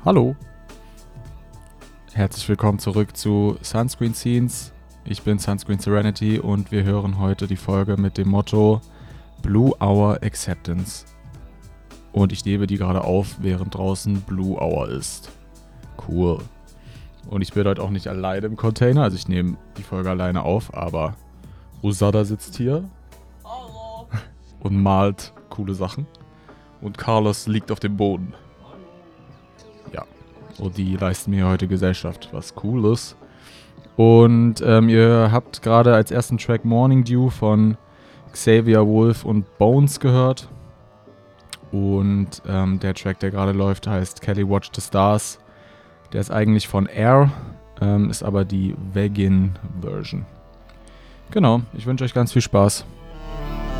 Hallo, herzlich willkommen zurück zu Sunscreen Scenes. Ich bin Sunscreen Serenity und wir hören heute die Folge mit dem Motto Blue Hour Acceptance. Und ich nehme die gerade auf, während draußen Blue Hour ist. Cool. Und ich bin heute auch nicht alleine im Container, also ich nehme die Folge alleine auf, aber Usada sitzt hier. Hallo. Und malt coole Sachen. Und Carlos liegt auf dem Boden. Ja. Und die leisten mir heute Gesellschaft, was cool ist. Und ihr habt gerade als ersten Track Morning Dew von Xavier Wolf und Bones gehört. Und der Track, der gerade läuft, heißt Kelly Watch the Stars. Der ist eigentlich von Air, ist aber die Vegan-Version. Genau, ich wünsche euch ganz viel Spaß.